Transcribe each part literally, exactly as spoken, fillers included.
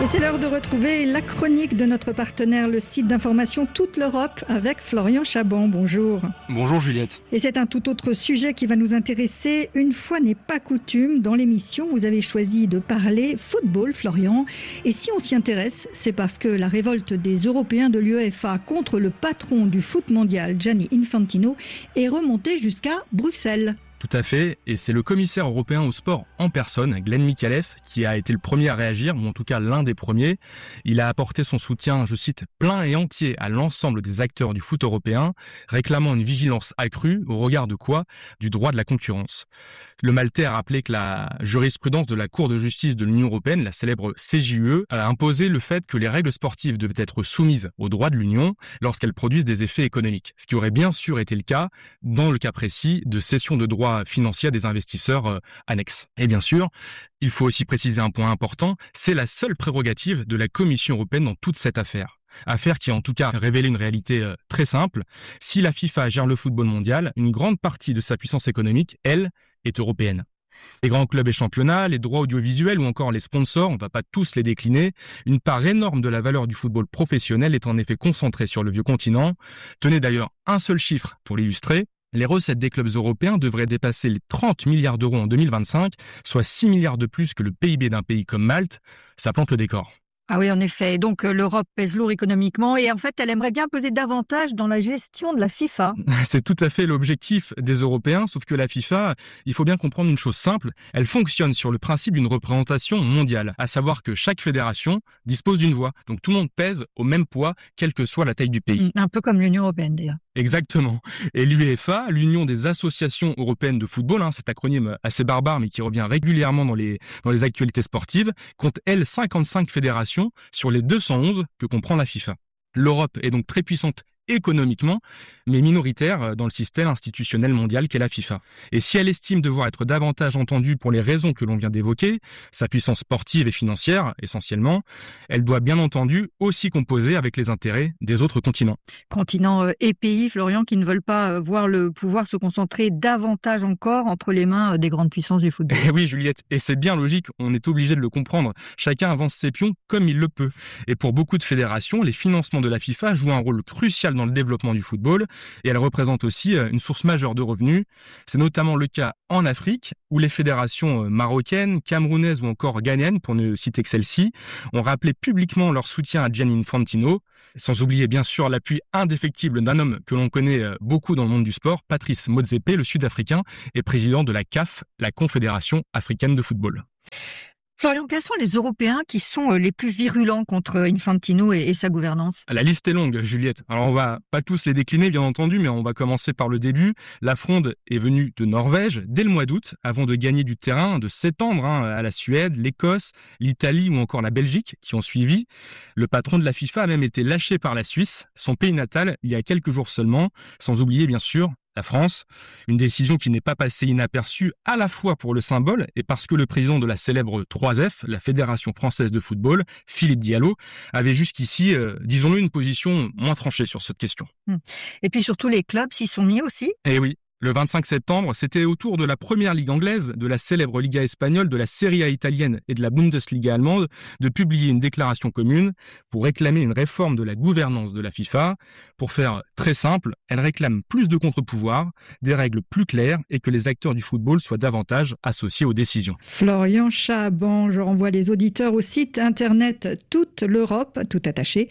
Et c'est l'heure de retrouver la chronique de notre partenaire, le site d'information Toute l'Europe, avec Florian Chabon. Bonjour. Bonjour Juliette. Et c'est un tout autre sujet qui va nous intéresser. Une fois n'est pas coutume, dans l'émission, vous avez choisi de parler football, Florian. Et si on s'y intéresse, c'est parce que la révolte des Européens de l'UEFA contre le patron du foot mondial, Gianni Infantino, est remontée jusqu'à Bruxelles. Tout à fait, et c'est le commissaire européen au sport en personne, Glenn Michalev, qui a été le premier à réagir, ou en tout cas l'un des premiers. Il a apporté son soutien, je cite, plein et entier à l'ensemble des acteurs du foot européen, réclamant une vigilance accrue, au regard de quoi? Du droit de la concurrence. Le Maltais a rappelé que la jurisprudence de la Cour de justice de l'Union européenne, la célèbre C J U E, a imposé le fait que les règles sportives devaient être soumises aux droits de l'Union lorsqu'elles produisent des effets économiques. Ce qui aurait bien sûr été le cas dans le cas précis de cession de droits financiers à des investisseurs euh, annexes. Et bien sûr, il faut aussi préciser un point important, c'est la seule prérogative de la Commission européenne dans toute cette affaire. Affaire qui a en tout cas révélé une réalité euh, très simple. Si la FIFA gère le football mondial, une grande partie de sa puissance économique, elle, est européenne. Les grands clubs et championnats, les droits audiovisuels ou encore les sponsors, on ne va pas tous les décliner, une part énorme de la valeur du football professionnel est en effet concentrée sur le vieux continent. Tenez d'ailleurs un seul chiffre pour l'illustrer. Les recettes des clubs européens devraient dépasser les trente milliards d'euros en deux mille vingt-cinq, soit six milliards de plus que le P I B d'un pays comme Malte. Ça plante le décor. Ah oui, en effet. Donc euh, l'Europe pèse lourd économiquement et en fait, elle aimerait bien peser davantage dans la gestion de la FIFA. C'est tout à fait l'objectif des Européens, sauf que la FIFA, il faut bien comprendre une chose simple, elle fonctionne sur le principe d'une représentation mondiale, à savoir que chaque fédération dispose d'une voix. Donc tout le monde pèse au même poids, quelle que soit la taille du pays. Un peu comme l'Union européenne d'ailleurs. Exactement. Et l'UEFA, l'Union des associations européennes de football, hein, cet acronyme assez barbare mais qui revient régulièrement dans les, dans les actualités sportives, compte elle cinquante-cinq fédérations sur les deux cent onze que comprend la FIFA. L'Europe est donc très puissante économiquement, mais minoritaire dans le système institutionnel mondial qu'est la FIFA. Et si elle estime devoir être davantage entendue pour les raisons que l'on vient d'évoquer, sa puissance sportive et financière essentiellement, elle doit bien entendu aussi composer avec les intérêts des autres continents. Continents et pays, Florian, qui ne veulent pas voir le pouvoir se concentrer davantage encore entre les mains des grandes puissances du football. Et oui Juliette, et c'est bien logique, on est obligé de le comprendre. Chacun avance ses pions comme il le peut. Et pour beaucoup de fédérations, les financements de la FIFA jouent un rôle crucial dans le développement du football et elle représente aussi une source majeure de revenus. C'est notamment le cas en Afrique où les fédérations marocaines, camerounaises ou encore ghanéennes, pour ne citer que celle-ci, ont rappelé publiquement leur soutien à Gianni Infantino, sans oublier bien sûr l'appui indéfectible d'un homme que l'on connaît beaucoup dans le monde du sport, Patrice Motsepe, le Sud-Africain, et président de la C A F, la Confédération africaine de football. Florian, quels sont les Européens qui sont les plus virulents contre Infantino et, et sa gouvernance? La liste est longue, Juliette. Alors on va pas tous les décliner, bien entendu, mais on va commencer par le début. La fronde est venue de Norvège dès le mois d'août, avant de gagner du terrain, de s'étendre hein, à la Suède, l'Écosse, l'Italie ou encore la Belgique qui ont suivi. Le patron de la FIFA a même été lâché par la Suisse, son pays natal, il y a quelques jours seulement, sans oublier bien sûr la France, une décision qui n'est pas passée inaperçue à la fois pour le symbole et parce que le président de la célèbre trois F, la Fédération française de football, Philippe Diallo, avait jusqu'ici, euh, disons-le, une position moins tranchée sur cette question. Et puis surtout les clubs s'y sont mis aussi. Eh oui. Le vingt-cinq septembre, c'était au tour de la première ligue anglaise, de la célèbre Liga espagnole, de la Serie A italienne et de la Bundesliga allemande de publier une déclaration commune pour réclamer une réforme de la gouvernance de la FIFA. Pour faire très simple, elle réclame plus de contre-pouvoirs, des règles plus claires et que les acteurs du football soient davantage associés aux décisions. Florian Chabon, je renvoie les auditeurs au site internet Toute l'Europe, tout attaché,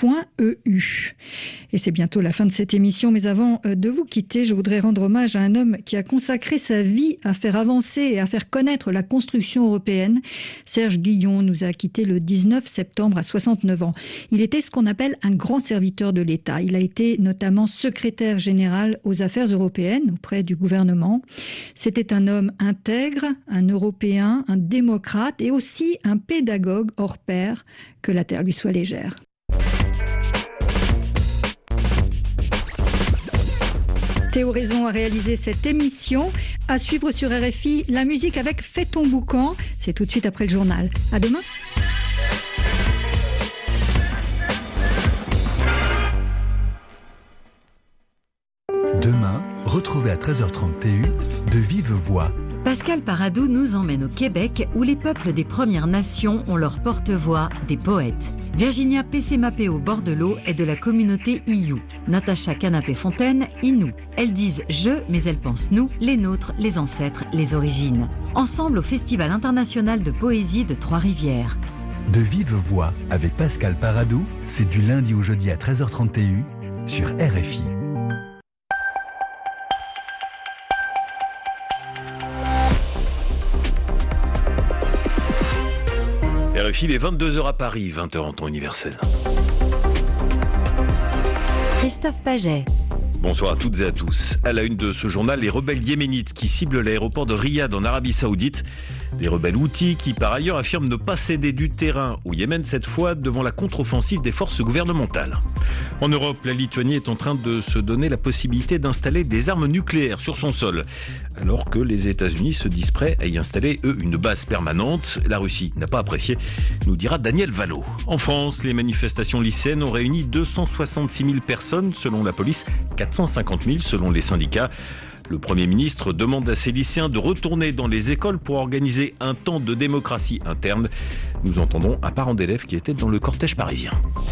.eu. Et c'est bientôt la fin de cette émission, mais avant de vous quitter, je voudrais rendre hommage à un homme qui a consacré sa vie à faire avancer et à faire connaître la construction européenne. Serge Guillon nous a quittés le dix-neuf septembre à soixante-neuf ans. Il était ce qu'on appelle un grand serviteur de l'État. Il a été notamment secrétaire général aux affaires européennes auprès du gouvernement. C'était un homme intègre, un Européen, un démocrate et aussi un pédagogue hors pair. Que la terre lui soit légère. Théo Raison a réalisé cette émission. À suivre sur R F I, la musique avec Fais ton boucan. C'est tout de suite après le journal. À demain. Demain, retrouvez retrouver à treize heures trente T U de vive voix. Pascal Paradou nous emmène au Québec où les peuples des Premières Nations ont leur porte-voix, des poètes. Virginia Pessemapeo-Bordelot est de la communauté Iyou. Natacha Canapé-Fontaine, Innu. Elles disent « je », mais elles pensent « nous », les nôtres, les ancêtres, les origines. Ensemble au Festival international de poésie de Trois-Rivières. De vive voix avec Pascal Paradou, c'est du lundi au jeudi à treize heures trente T U sur R F I. R F I, il est vingt-deux heures à Paris, vingt heures en temps universel. Christophe Paget. Bonsoir à toutes et à tous. À la une de ce journal, les rebelles yéménites qui ciblent l'aéroport de Riyad en Arabie Saoudite. Les rebelles houthis qui, par ailleurs, affirment ne pas céder du terrain au Yémen, cette fois devant la contre-offensive des forces gouvernementales. En Europe, la Lituanie est en train de se donner la possibilité d'installer des armes nucléaires sur son sol, alors que les États-Unis se disent prêts à y installer, eux, une base permanente. La Russie n'a pas apprécié, nous dira Daniel Vallot. En France, les manifestations lycéennes ont réuni deux cent soixante-six mille personnes, selon la police, quatre cent cinquante mille selon les syndicats. Le Premier ministre demande à ses lycéens de retourner dans les écoles pour organiser un temps de démocratie interne. Nous entendons un parent d'élève qui était dans le cortège parisien.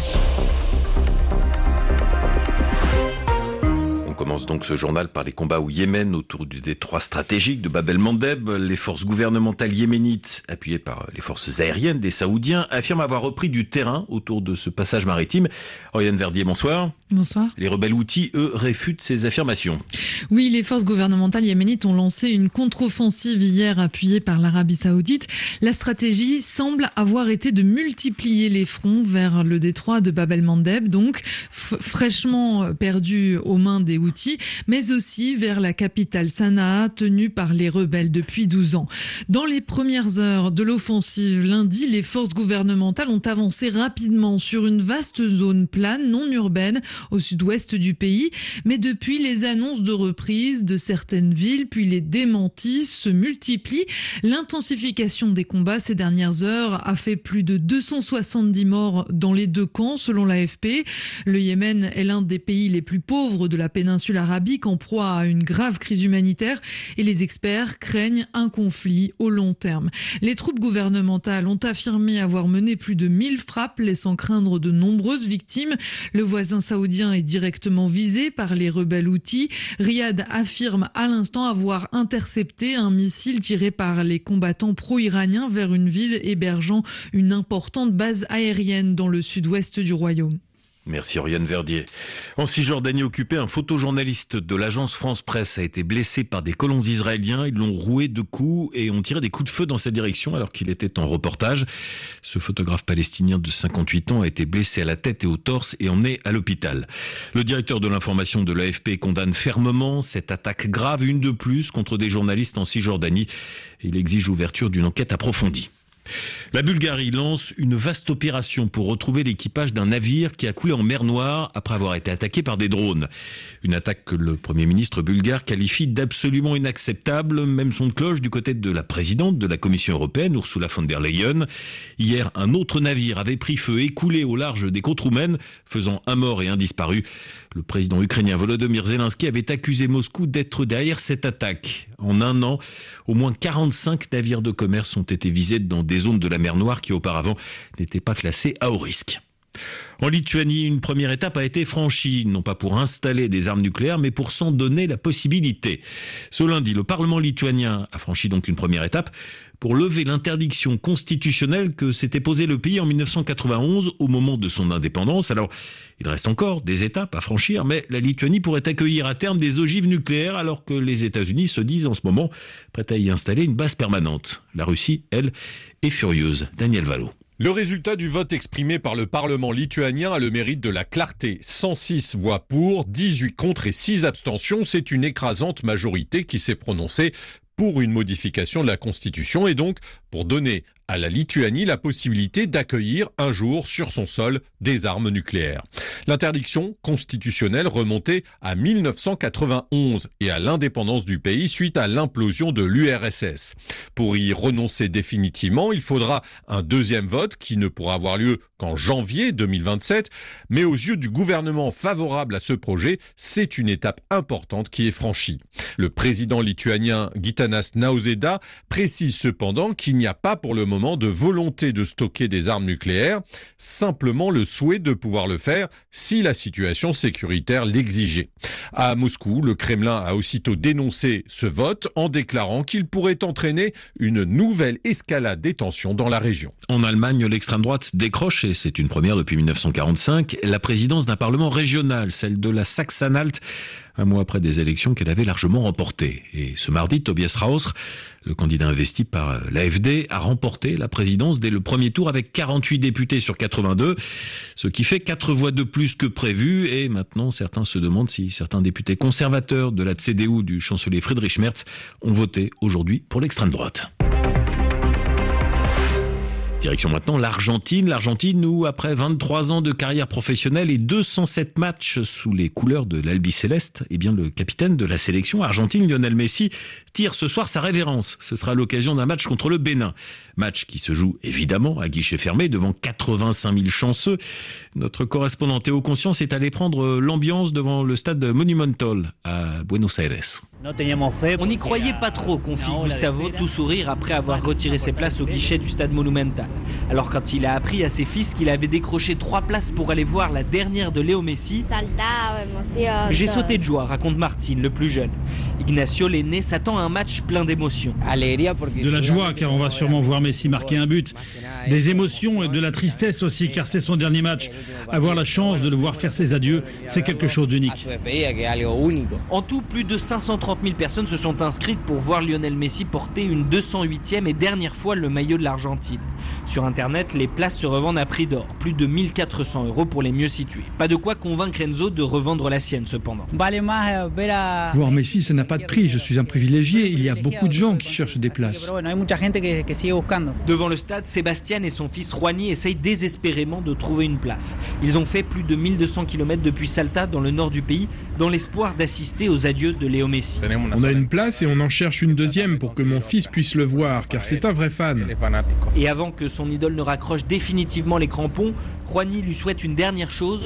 On commence donc ce journal par les combats au Yémen autour du détroit stratégique de Bab el-Mandeb. Les forces gouvernementales yéménites, appuyées par les forces aériennes des Saoudiens, affirment avoir repris du terrain autour de ce passage maritime. Oriane Verdier, bonsoir. Bonsoir. Les rebelles houthis, eux, réfutent ces affirmations. Oui, les forces gouvernementales yéménites ont lancé une contre-offensive hier appuyée par l'Arabie Saoudite. La stratégie semble avoir été de multiplier les fronts vers le détroit de Bab el-Mandeb, donc f- fraîchement perdu aux mains des Houthis, mais aussi vers la capitale Sanaa, tenue par les rebelles depuis douze ans. Dans les premières heures de l'offensive lundi, les forces gouvernementales ont avancé rapidement sur une vaste zone plane non urbaine au sud-ouest du pays, mais depuis les annonces de reprise de certaines villes, puis les démentis se multiplient. L'intensification des combats ces dernières heures a fait plus de deux cent soixante-dix morts dans les deux camps, selon l'A F P. Le Yémen est l'un des pays les plus pauvres de la péninsule arabique, en proie à une grave crise humanitaire, et les experts craignent un conflit au long terme. Les troupes gouvernementales ont affirmé avoir mené plus de mille frappes, laissant craindre de nombreuses victimes. Le voisin saoudien est directement visé par les rebelles houthis. Riyad affirme à l'instant avoir intercepté un missile tiré par les combattants pro-iraniens vers une ville hébergeant une importante base aérienne dans le sud-ouest du royaume. Merci Oriane Verdier. En Cisjordanie occupée, un photojournaliste de l'agence France Presse a été blessé par des colons israéliens. Ils l'ont roué de coups et ont tiré des coups de feu dans sa direction alors qu'il était en reportage. Ce photographe palestinien de cinquante-huit ans a été blessé à la tête et au torse et en est à l'hôpital. Le directeur de l'information de l'A F P condamne fermement cette attaque grave, une de plus, contre des journalistes en Cisjordanie. Il exige l'ouverture d'une enquête approfondie. La Bulgarie lance une vaste opération pour retrouver l'équipage d'un navire qui a coulé en mer Noire après avoir été attaqué par des drones. Une attaque que le Premier ministre bulgare qualifie d'absolument inacceptable, même son de cloche du côté de la présidente de la Commission européenne, Ursula von der Leyen. Hier, un autre navire avait pris feu et coulé au large des côtes roumaines, faisant un mort et un disparu. Le président ukrainien Volodymyr Zelensky avait accusé Moscou d'être derrière cette attaque. En un an, au moins quarante-cinq navires de commerce ont été visés dans des zones de la mer Noire qui auparavant n'étaient pas classées à haut risque. En Lituanie, une première étape a été franchie, non pas pour installer des armes nucléaires, mais pour s'en donner la possibilité. Ce lundi, le Parlement lituanien a franchi donc une première étape pour lever l'interdiction constitutionnelle que s'était posée le pays en dix-neuf cent quatre-vingt-onze au moment de son indépendance. Alors, il reste encore des étapes à franchir, mais la Lituanie pourrait accueillir à terme des ogives nucléaires alors que les États-Unis se disent en ce moment prêts à y installer une base permanente. La Russie, elle, est furieuse. Daniel Vallot. Le résultat du vote exprimé par le Parlement lituanien a le mérite de la clarté. cent six voix pour, dix-huit contre et six abstentions. C'est une écrasante majorité qui s'est prononcée pour une modification de la Constitution et donc pour donner à la Lituanie la possibilité d'accueillir un jour sur son sol des armes nucléaires. L'interdiction constitutionnelle remontait à mille neuf cent quatre-vingt-onze et à l'indépendance du pays suite à l'implosion de l'U R S S. Pour y renoncer définitivement, il faudra un deuxième vote qui ne pourra avoir lieu qu'en janvier deux mille vingt-sept, mais aux yeux du gouvernement favorable à ce projet, c'est une étape importante qui est franchie. Le président lituanien Gitanas Nausėda précise cependant qu'il n'y a pas pour le moment de volonté de stocker des armes nucléaires, simplement le souhait de pouvoir le faire si la situation sécuritaire l'exigeait. À Moscou, le Kremlin a aussitôt dénoncé ce vote en déclarant qu'il pourrait entraîner une nouvelle escalade des tensions dans la région. En Allemagne, l'extrême droite décroche, et c'est une première depuis mille neuf cent quarante-cinq, la présidence d'un parlement régional, celle de la Saxe-Anhalt, un mois après des élections qu'elle avait largement remportées. Et ce mardi, Tobias Rausr, le candidat investi par l'A F D, a remporté la présidence dès le premier tour avec quarante-huit députés sur quatre-vingt-deux, ce qui fait quatre voix de plus que prévu. Et maintenant, certains se demandent si certains députés conservateurs de la C D U du chancelier Friedrich Merz ont voté aujourd'hui pour l'extrême droite. Direction maintenant l'Argentine. L'Argentine où, après vingt-trois ans de carrière professionnelle et deux cent sept matchs sous les couleurs de l'Albiceleste, eh bien le capitaine de la sélection argentine, Lionel Messi, tire ce soir sa révérence. Ce sera l'occasion d'un match contre le Bénin. Match qui se joue évidemment à guichet fermé devant quatre-vingt-cinq mille chanceux. Notre correspondant Théo Conscience est allé prendre l'ambiance devant le stade Monumental à Buenos Aires. On n'y croyait pas trop, confie Gustavo, tout sourire après avoir retiré ses places au guichet du stade Monumental. Alors quand il a appris à ses fils qu'il avait décroché trois places pour aller voir la dernière de Léo Messi, j'ai sauté de joie, raconte Martin, le plus jeune. Ignacio, l'aîné, s'attend à un match plein d'émotions. De la joie, car on va sûrement voir Messi marquer un but. Des émotions et de la tristesse aussi, car c'est son dernier match. Avoir la chance de le voir faire ses adieux, c'est quelque chose d'unique. En tout, plus de cinq cent trente mille personnes se sont inscrites pour voir Lionel Messi porter une deux cent huitième et dernière fois le maillot de l'Argentine. Sur Internet, les places se revendent à prix d'or, plus de mille quatre cents euros pour les mieux situés. Pas de quoi convaincre Enzo de revendre la sienne cependant. Voir Messi, ça n'a pas de prix, je suis un privilégié, il y a beaucoup de gens qui cherchent des places. Devant le stade, Sébastien et son fils Juani essayent désespérément de trouver une place. Ils ont fait plus de mille deux cents kilomètres depuis Salta, dans le nord du pays, dans l'espoir d'assister aux adieux de Léo Messi. On a une place et on en cherche une deuxième pour que mon fils puisse le voir, car c'est un vrai fan. Et avant que son idole ne raccroche définitivement les crampons, Juani lui souhaite une dernière chose,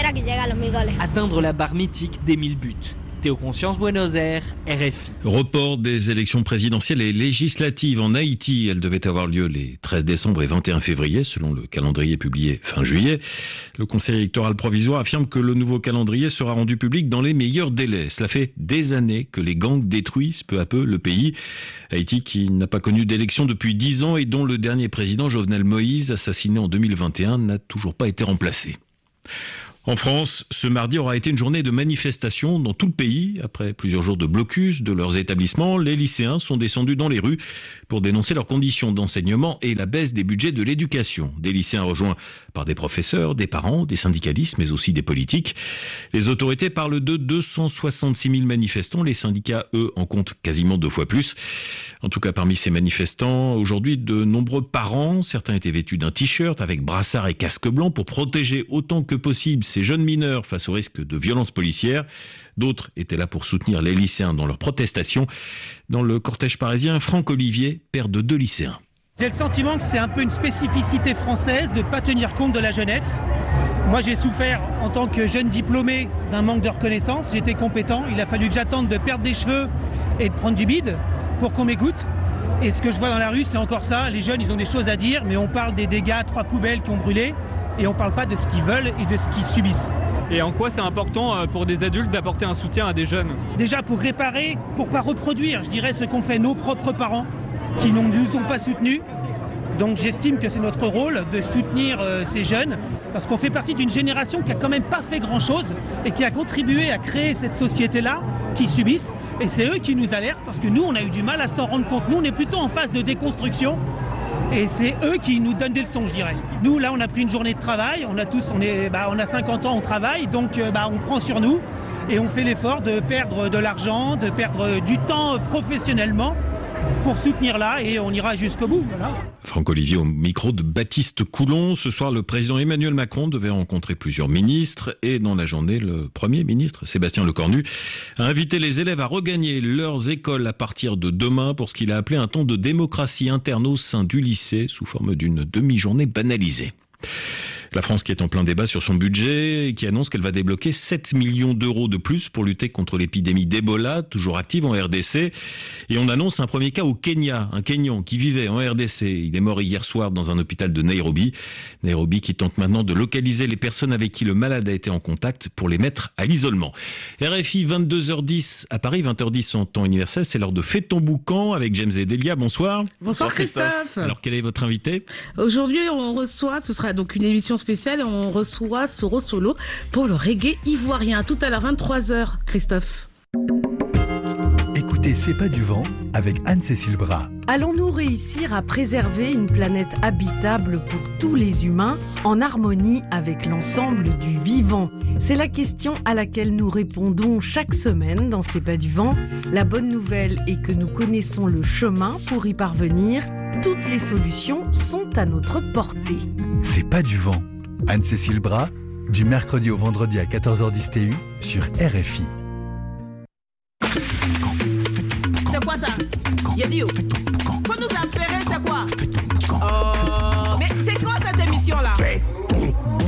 atteindre la barre mythique des mille buts. Théo Conscience, Buenos Aires, R F I. Report des élections présidentielles et législatives en Haïti. Elles devaient avoir lieu les treize décembre et vingt et un février, selon le calendrier publié fin juillet. Le Conseil électoral provisoire affirme que le nouveau calendrier sera rendu public dans les meilleurs délais. Cela fait des années que les gangs détruisent peu à peu le pays. Haïti qui n'a pas connu d'élection depuis dix ans et dont le dernier président, Jovenel Moïse, assassiné en deux mille vingt et un, n'a toujours pas été remplacé. En France, ce mardi aura été une journée de manifestation dans tout le pays. Après plusieurs jours de blocus de leurs établissements, les lycéens sont descendus dans les rues pour dénoncer leurs conditions d'enseignement et la baisse des budgets de l'éducation. Des lycéens rejoints par des professeurs, des parents, des syndicalistes, mais aussi des politiques. Les autorités parlent de deux cent soixante-six mille manifestants. Les syndicats, eux, en comptent quasiment deux fois plus. En tout cas, parmi ces manifestants, aujourd'hui, de nombreux parents, certains étaient vêtus d'un t-shirt avec brassard et casque blanc pour protéger autant que possible ces jeunes mineurs face au risque de violences policières. D'autres étaient là pour soutenir les lycéens dans leurs protestations. Dans le cortège parisien, Franck Olivier, père de deux lycéens. J'ai le sentiment que c'est un peu une spécificité française de ne pas tenir compte de la jeunesse. Moi, j'ai souffert en tant que jeune diplômé d'un manque de reconnaissance. J'étais compétent. Il a fallu que j'attende de perdre des cheveux et de prendre du bide pour qu'on m'écoute. Et ce que je vois dans la rue, c'est encore ça. Les jeunes, ils ont des choses à dire, mais on parle des dégâts, trois poubelles qui ont brûlé. Et on ne parle pas de ce qu'ils veulent et de ce qu'ils subissent. Et en quoi c'est important pour des adultes d'apporter un soutien à des jeunes ? Déjà pour réparer, pour ne pas reproduire, je dirais, ce qu'ont fait nos propres parents, qui ne nous ont pas soutenus. Donc j'estime que c'est notre rôle de soutenir euh, ces jeunes, parce qu'on fait partie d'une génération qui n'a quand même pas fait grand-chose et qui a contribué à créer cette société-là, qui subissent. Et c'est eux qui nous alertent, parce que nous, on a eu du mal à s'en rendre compte. Nous, on est plutôt en phase de déconstruction. Et c'est eux qui nous donnent des leçons, je dirais. Nous, là, on a pris une journée de travail. On a tous, on est, bah, on a cinquante ans, on travaille. Donc, euh, bah, on prend sur nous et on fait l'effort de perdre de l'argent, de perdre du temps professionnellement pour soutenir là et on ira jusqu'au bout. Voilà. Franck Olivier au micro de Baptiste Coulon. Ce soir, le président Emmanuel Macron devait rencontrer plusieurs ministres et dans la journée, le Premier ministre Sébastien Lecornu a invité les élèves à regagner leurs écoles à partir de demain pour ce qu'il a appelé un temps de démocratie interne au sein du lycée sous forme d'une demi-journée banalisée. La France qui est en plein débat sur son budget et qui annonce qu'elle va débloquer sept millions d'euros de plus pour lutter contre l'épidémie d'Ebola, toujours active en R D C. Et on annonce un premier cas au Kenya, un Kenyan qui vivait en R D C. Il est mort hier soir dans un hôpital de Nairobi. Nairobi qui tente maintenant de localiser les personnes avec qui le malade a été en contact pour les mettre à l'isolement. R F I, vingt-deux heures dix à Paris, vingt heures dix en temps universel. C'est l'heure de Fais ton boucan avec James et Delia. Bonsoir. Bonsoir Christophe. Alors quel est votre invité ? Aujourd'hui on reçoit, ce sera donc une émission spéciale, on reçoit Soro Solo pour le reggae ivoirien. Tout à l'heure, vingt-trois heures, Christophe. Écoutez C'est pas du vent avec Anne-Cécile Bras. Allons-nous réussir à préserver une planète habitable pour tous les humains en harmonie avec l'ensemble du vivant ? C'est la question à laquelle nous répondons chaque semaine dans C'est pas du vent. La bonne nouvelle est que nous connaissons le chemin pour y parvenir. Toutes les solutions sont à notre portée. C'est pas du vent. Anne-Cécile Bras, du mercredi au vendredi à quatorze heures dix T U sur R F I. C'est quoi ça? Yadio. Faut nous affaire